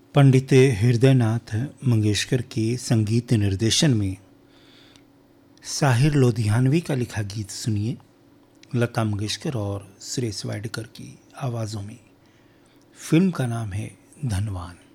पंडित हृदयनाथ मंगेशकर के संगीत निर्देशन में साहिर लोधियानवी का लिखा गीत सुनिए, लता मंगेशकर और सुरेश वाडकर की आवाज़ों में। फिल्म का नाम है धनवान।